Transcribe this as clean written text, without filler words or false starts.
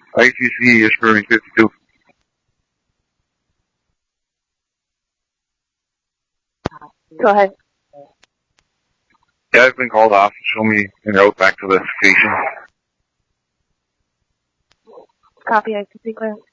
ICC is Spring 52. Go ahead. Yeah, I've been called off to show me en route back to the station. Copy, ICC clearance.